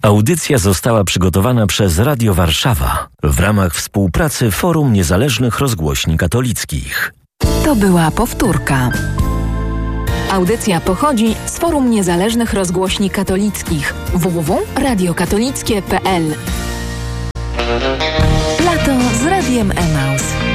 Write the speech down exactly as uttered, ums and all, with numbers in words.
Audycja została przygotowana przez Radio Warszawa w ramach współpracy Forum Niezależnych Rozgłośni Katolickich. To była powtórka. Audycja pochodzi z Forum Niezależnych Rozgłośni Katolickich w w w kropka radio katolickie kropka p l. Lato z Radiem Emaus.